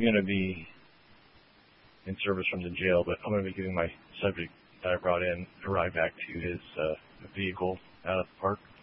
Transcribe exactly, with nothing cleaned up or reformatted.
going to be in service from the jail, but I'm going to be giving my subject that I brought in a ride back to his uh, vehicle out of the park.